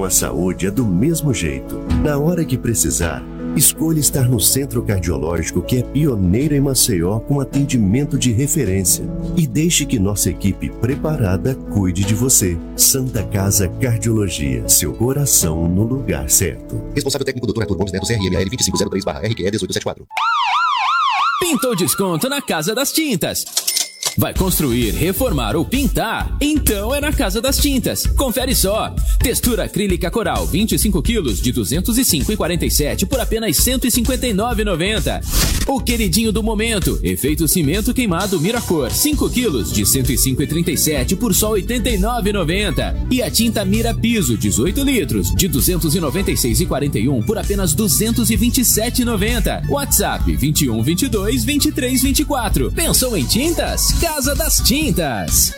com a saúde é do mesmo jeito. Na hora que precisar, escolha estar no Centro Cardiológico, que é pioneiro em Maceió com atendimento de referência. E deixe que nossa equipe preparada cuide de você. Santa Casa Cardiologia, seu coração no lugar certo. Responsável técnico Dr. Arthur Gomes Neto, CRML 2503/RQE 1874. Pintou desconto na Casa das Tintas. Vai construir, reformar ou pintar? Então é na Casa das Tintas. Confere só. Textura acrílica coral 25 kg de R$ 205,47 por apenas R$ 159,90. O queridinho do momento, efeito cimento queimado Miracor 5 kg de R$ 105,37 por só R$ 89,90. E a tinta Mira Piso 18 litros de R$ 296,41 por apenas R$ 227,90. WhatsApp 21 22 23 24. Pensou em tintas? Casa das Tintas.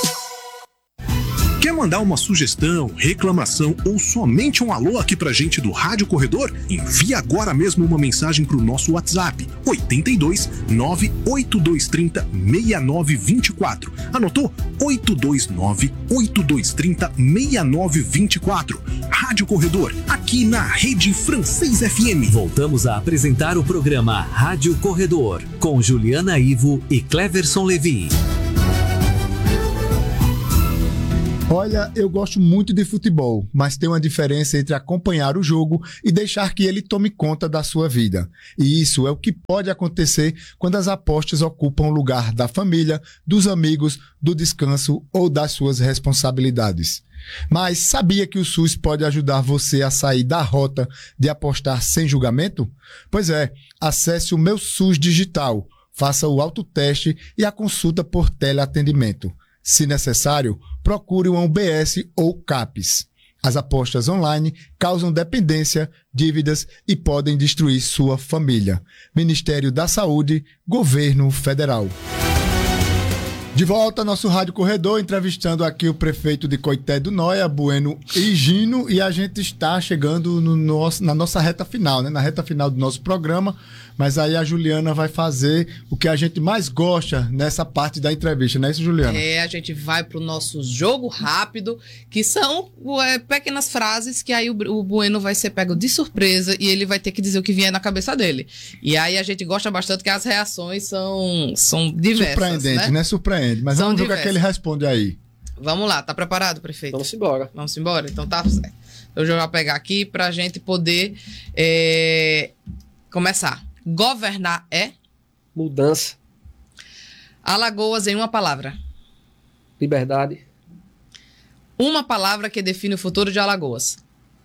Quer mandar uma sugestão, reclamação ou somente um alô aqui pra gente do Rádio Corredor? Envie agora mesmo uma mensagem pro nosso WhatsApp 82 98230 6924. Anotou? 829 8230 6924. Rádio Corredor, aqui na Rede Francês FM. Voltamos a apresentar o programa Rádio Corredor com Juliana Ivo e Cleverson Levi. Olha, eu gosto muito de futebol, mas tem uma diferença entre acompanhar o jogo e deixar que ele tome conta da sua vida. E isso é o que pode acontecer quando as apostas ocupam o lugar da família, dos amigos, do descanso ou das suas responsabilidades. Mas sabia que o SUS pode ajudar você a sair da rota de apostar sem julgamento? Pois é, acesse o Meu SUS Digital, faça o autoteste e a consulta por teleatendimento. Se necessário, procure um UBS ou CAPES. As apostas online causam dependência, dívidas e podem destruir sua família. Ministério da Saúde, Governo Federal. De volta ao nosso Rádio Corredor, entrevistando aqui o prefeito de Coité do Noia, Bueno Higino, e a gente está chegando na nossa reta final, né? Na reta final do nosso programa, mas aí a Juliana vai fazer o que a gente mais gosta nessa parte da entrevista, não é isso, Juliana? A gente vai para o nosso jogo rápido, que são pequenas frases que aí o Bueno vai ser pego de surpresa e ele vai ter que dizer o que vier na cabeça dele. E aí a gente gosta bastante que as reações são diversas, surpreendente, né? Surpreendente. Mas vamos ver o que ele responde aí. Vamos lá, tá preparado, prefeito? Vamos embora. Vamos embora? Então tá certo. Eu já vou pegar aqui pra gente poder começar. Governar é? Mudança. Alagoas em uma palavra. Liberdade. Uma palavra que define o futuro de Alagoas.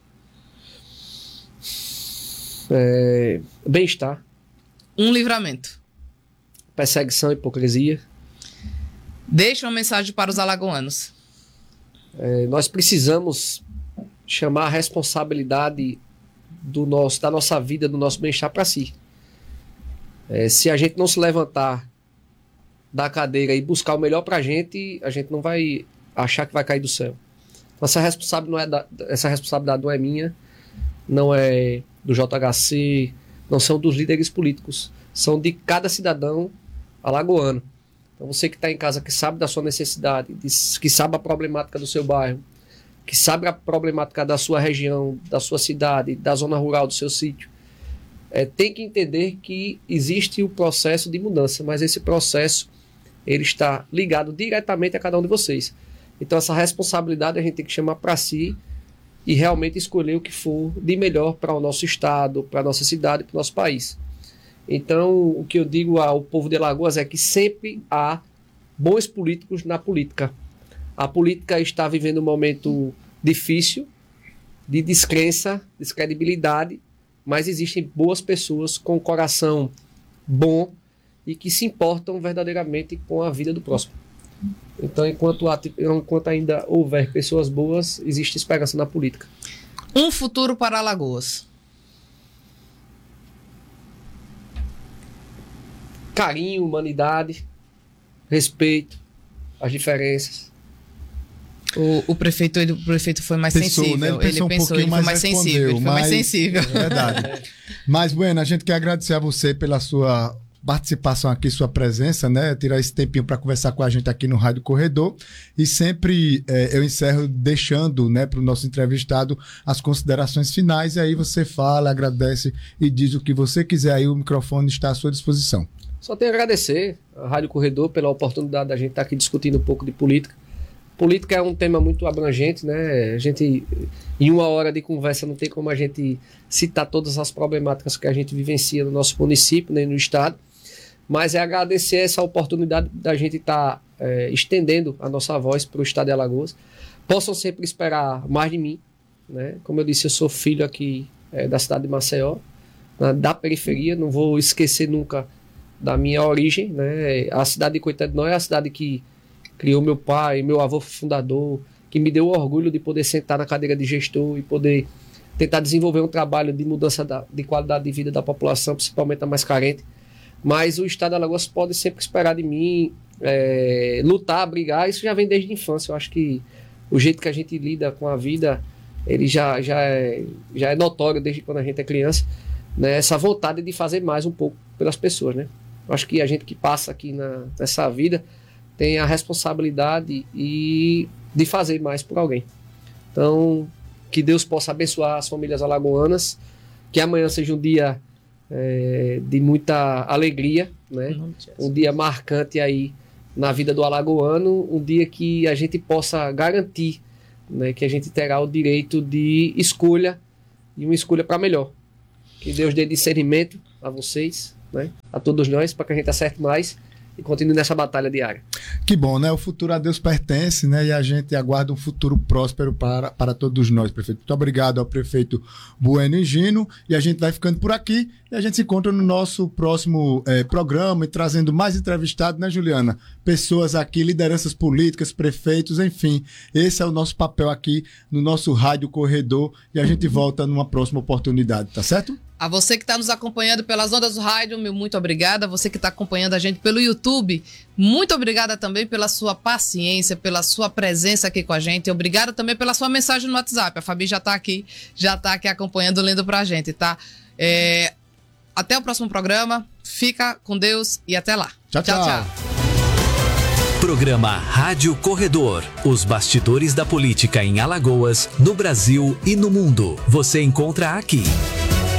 Bem-estar. Um livramento. Perseguição e hipocrisia. Deixe uma mensagem para os alagoanos. Nós precisamos chamar a responsabilidade da nossa vida, do nosso bem-estar para si. Se a gente não se levantar da cadeira e buscar o melhor para a gente não vai achar que vai cair do céu. Então, essa responsabilidade não é minha, não é do JHC, não são dos líderes políticos, são de cada cidadão alagoano. Então você que está em casa, que sabe da sua necessidade, que sabe a problemática do seu bairro, que sabe a problemática da sua região, da sua cidade, da zona rural, do seu sítio, tem que entender que existe o processo de mudança, mas esse processo ele está ligado diretamente a cada um de vocês. Então essa responsabilidade a gente tem que chamar para si e realmente escolher o que for de melhor para o nosso estado, para a nossa cidade, para o nosso país. Então, o que eu digo ao povo de Alagoas é que sempre há bons políticos na política. A política está vivendo um momento difícil, de descrença, descredibilidade, mas existem boas pessoas com um coração bom e que se importam verdadeiramente com a vida do próximo. Então, enquanto ainda houver pessoas boas, existe esperança na política. Um futuro para Alagoas. Carinho, humanidade, respeito, as diferenças. O prefeito foi mais sensível. Né? Ele pensou ele foi mais sensível. Ele foi mais sensível. É verdade. Mas, Bueno, a gente quer agradecer a você pela sua participação aqui, sua presença, né? Tirar esse tempinho para conversar com a gente aqui no Rádio Corredor. E sempre eu encerro deixando, né, para o nosso entrevistado as considerações finais. E aí você fala, agradece e diz o que você quiser. Aí o microfone está à sua disposição. Só tenho a agradecer à Rádio Corredor pela oportunidade da gente estar aqui discutindo um pouco de política. Política é um tema muito abrangente, né? A gente, em 1 hora de conversa, não tem como a gente citar todas as problemáticas que a gente vivencia no nosso município, nem no estado. Mas é agradecer essa oportunidade da gente estar estendendo a nossa voz para o estado de Alagoas. Possam sempre esperar mais de mim, né? Como eu disse, eu sou filho aqui da cidade de Maceió, da periferia, não vou esquecer nunca da minha origem, né? A cidade de Coitadinó é a cidade que criou meu pai, meu avô fundador, que me deu o orgulho de poder sentar na cadeira de gestor e poder tentar desenvolver um trabalho de mudança de qualidade de vida da população, principalmente a mais carente. Mas o estado de Alagoas pode sempre esperar de mim lutar, brigar. Isso já vem desde a infância. Eu acho que o jeito que a gente lida com a vida, ele já é notório desde quando a gente é criança, né? Essa vontade de fazer mais um pouco pelas pessoas, né? Eu acho que a gente que passa aqui nessa vida tem a responsabilidade de fazer mais por alguém. Então, que Deus possa abençoar as famílias alagoanas, que amanhã seja um dia de muita alegria, né? Um dia marcante aí na vida do alagoano, um dia que a gente possa garantir, né, que a gente terá o direito de escolha e uma escolha para melhor. Que Deus dê discernimento a vocês, né, a todos nós, para que a gente acerte mais e continue nessa batalha diária. Que bom, né? O futuro a Deus pertence, né? E a gente aguarda um futuro próspero para todos nós, prefeito. Muito obrigado ao prefeito Bueno e Gino. E a gente vai ficando por aqui e a gente se encontra no nosso próximo programa e trazendo mais entrevistados, né, Juliana? Pessoas aqui, lideranças políticas, prefeitos, enfim. Esse é o nosso papel aqui no nosso Rádio Corredor e a gente volta numa próxima oportunidade, tá certo? A você que está nos acompanhando pelas ondas do rádio, meu muito obrigada. Você que está acompanhando a gente pelo YouTube, muito obrigada também pela sua paciência, pela sua presença aqui com a gente. Obrigada também pela sua mensagem no WhatsApp. A Fabi já está aqui acompanhando, lendo pra gente, tá? Até o próximo programa. Fica com Deus e até lá. Tchau, tchau. Tchau. Programa Rádio Corredor. Os bastidores da política em Alagoas, no Brasil e no mundo. Você encontra aqui.